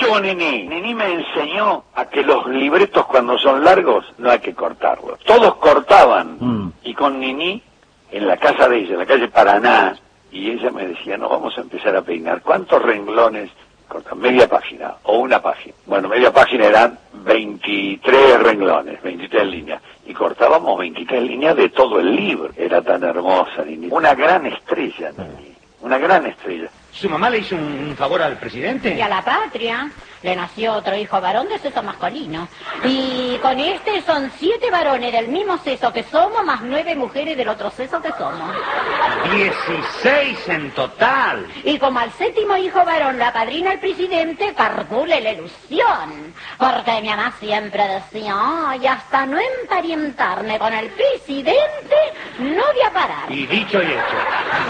tuvo Nini? Nini me enseñó a que los libretos cuando son largos no hay que cortarlos. Todos cortaban. Y con Nini, en la casa de ella, en la calle Paraná, y ella me decía, no, vamos a empezar a peinar. ¿Cuántos renglones cortan? Media página o una página. Bueno, media página eran 23 renglones, 23 líneas. Y cortábamos 23 líneas de todo el libro. Era tan hermosa, Nini. Una gran estrella, Nini. Una gran estrella. ¿Su mamá le hizo un favor al presidente? Y a la patria. Le nació otro hijo varón de sexo masculino. Y con este son 7 varones del mismo sexo que somos, más 9 mujeres del otro sexo que somos. 16 en total. Y como al 7º hijo varón la padrina el presidente, calcule la ilusión. Porque mi mamá siempre decía, ay, hasta no emparentarme con el presidente, no voy a parar. Y dicho y hecho.